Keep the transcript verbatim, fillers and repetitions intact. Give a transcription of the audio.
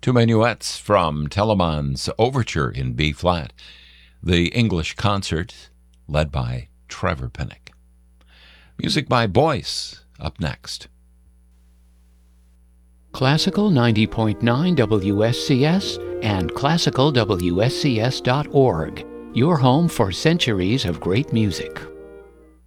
Two minuets from Telemann's Overture in B-flat, the English concert led by Trevor Pinnock. Music by Boyce up next. Classical ninety point nine W S C S and classical W S C S dot org, your home for centuries of great music.